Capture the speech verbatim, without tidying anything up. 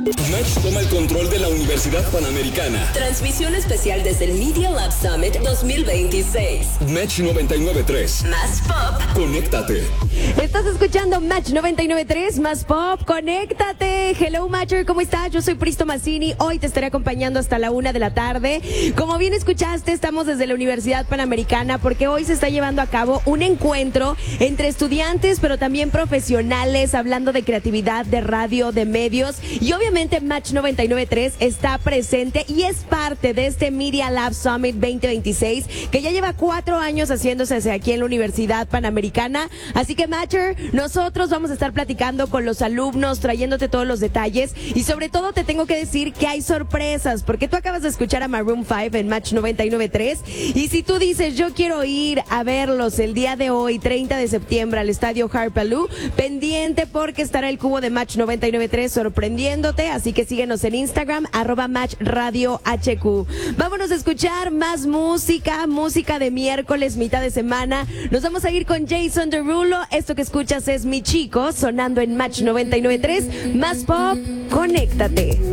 Match toma el control de la Universidad Panamericana. Transmisión especial desde el Media Lab Summit dos mil veintiséis. Match noventa y nueve punto tres. Más pop. Conéctate. Estás escuchando Match noventa y nueve punto tres, más pop, conéctate. Hello Matcher, ¿cómo estás? Yo soy Pristo Mazzini, hoy te estaré acompañando hasta la una de la tarde. Como bien escuchaste, estamos desde la Universidad Panamericana porque hoy se está llevando a cabo un encuentro entre estudiantes, pero también profesionales, hablando de creatividad, de radio, de medios, y obviamente Match noventa y nueve punto tres está presente y es parte de este Media Lab Summit veinte veintiséis, que ya lleva cuatro años haciéndose aquí en la Universidad Panamericana. Así que Matcher, nosotros vamos a estar platicando con los alumnos, trayéndote todos los detalles, y sobre todo te tengo que decir que hay sorpresas, porque tú acabas de escuchar a Maroon cinco en Match noventa y nueve punto tres, y si tú dices yo quiero ir a verlos el día de hoy, treinta de septiembre, al estadio Harpaloo, pendiente porque estará el cubo de Match noventa y nueve punto tres sorprendiéndote, así que síguenos en Instagram, arroba Match Radio H Q. Vámonos a escuchar más música, música de miércoles, mitad de semana. Nos vamos a ir con Jason Derulo. Esto que escuchas es Mi Chico, sonando en Match noventa y nueve punto tres, más pop, conéctate.